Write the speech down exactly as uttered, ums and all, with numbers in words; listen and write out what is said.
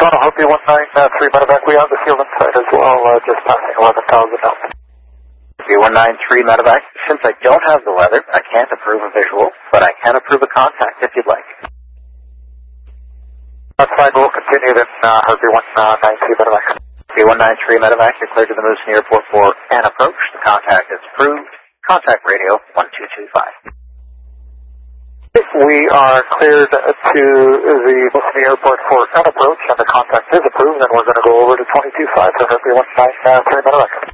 Toronto, Harpy one nine three medevac. We have the field inside as well, uh, just passing eleven thousand now. Harpy one nine three medevac. Since I don't have the weather, I can't approve a visual, but I can approve a contact if you'd like. That's fine, we'll continue then, uh, Harpy one nine three medevac. Harpy one nine three medevac, you're cleared to the Moose Airport for an approach. The contact is approved. Contact radio one two two five. We are cleared to the Moose Airport for an approach, and the contact is approved, and we're going to go over to twenty-two five for Harpy one nine three medevac.